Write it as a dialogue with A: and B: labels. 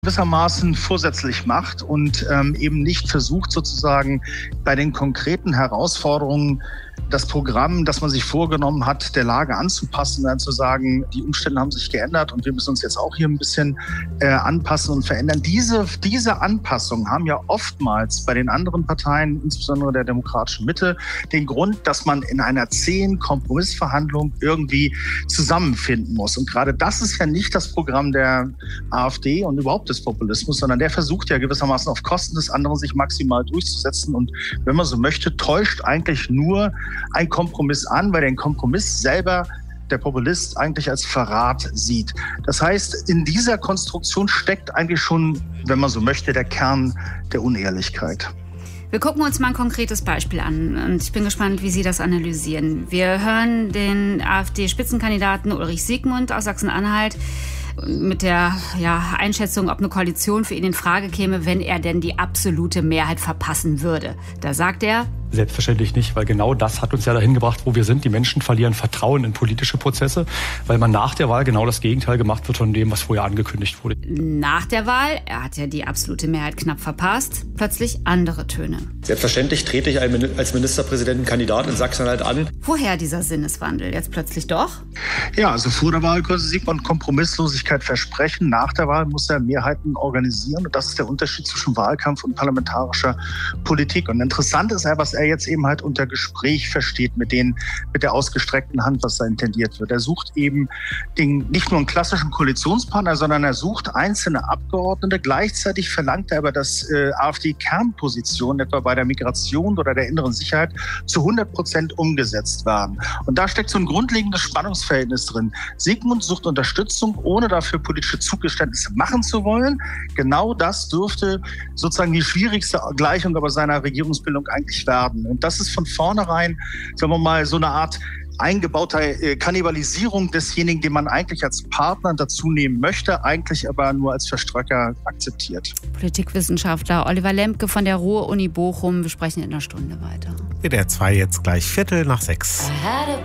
A: gewissermaßen vorsätzlich macht und eben nicht versucht, sozusagen bei den konkreten Herausforderungen das Programm, das man sich vorgenommen hat, der Lage anzupassen, dann zu sagen, die Umstände haben sich geändert und wir müssen uns jetzt auch hier ein bisschen anpassen und verändern. Diese Anpassungen haben ja oftmals bei den anderen Parteien, insbesondere der demokratischen Mitte, den Grund, dass man in einer zähen Kompromissverhandlung irgendwie zusammenfinden muss. Und gerade das ist ja nicht das Programm der AfD und überhaupt des Populismus, sondern der versucht ja gewissermaßen auf Kosten des anderen sich maximal durchzusetzen. Und wenn man so möchte, täuscht eigentlich nur ein Kompromiss an, weil den Kompromiss selber der Populist eigentlich als Verrat sieht. Das heißt, in dieser Konstruktion steckt eigentlich schon, wenn man so möchte, der Kern der Unehrlichkeit.
B: Wir gucken uns mal ein konkretes Beispiel an und ich bin gespannt, wie Sie das analysieren. Wir hören den AfD-Spitzenkandidaten Ulrich Siegmund aus Sachsen-Anhalt mit der Einschätzung, ob eine Koalition für ihn in Frage käme, wenn er denn die absolute Mehrheit verpassen würde. Da sagt er:
C: Selbstverständlich nicht, weil genau das hat uns ja dahin gebracht, wo wir sind. Die Menschen verlieren Vertrauen in politische Prozesse, weil man nach der Wahl genau das Gegenteil gemacht wird von dem, was vorher angekündigt wurde.
B: Nach der Wahl, er hat ja die absolute Mehrheit knapp verpasst, plötzlich andere Töne.
D: Selbstverständlich trete ich als Ministerpräsidentenkandidat in Sachsen-Anhalt an.
B: Woher dieser Sinneswandel? Jetzt plötzlich doch?
A: Ja, also vor der Wahl konnte Siegmund Kompromisslosigkeit versprechen. Nach der Wahl muss er Mehrheiten organisieren. Und das ist der Unterschied zwischen Wahlkampf und parlamentarischer Politik. Und interessant ist ja, was er jetzt eben halt unter Gespräch versteht mit der ausgestreckten Hand, was da intendiert wird. Er sucht eben nicht nur einen klassischen Koalitionspartner, sondern er sucht einzelne Abgeordnete. Gleichzeitig verlangt er aber, dass AfD-Kernpositionen, etwa bei der Migration oder der inneren Sicherheit, zu 100% umgesetzt werden. Und da steckt so ein grundlegendes Spannungsverhältnis drin. Siegmund sucht Unterstützung, ohne dafür politische Zugeständnisse machen zu wollen. Genau das dürfte sozusagen die schwierigste Gleichung aber seiner Regierungsbildung eigentlich werden. Und das ist von vornherein, sagen wir mal, so eine Art eingebauter Kannibalisierung desjenigen, den man eigentlich als Partner dazu nehmen möchte, eigentlich aber nur als Verströcker akzeptiert.
B: Politikwissenschaftler Oliver Lembke von der Ruhr-Uni Bochum. Wir sprechen in einer Stunde weiter.
E: WDR 2 jetzt gleich 5:45.